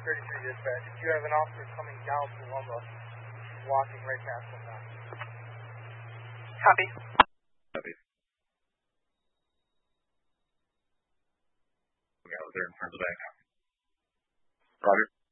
33 dispatch. You have an officer coming down from Lumba, walking right past them now. Copy. Copy. Okay, I was there in front of the back now. Roger.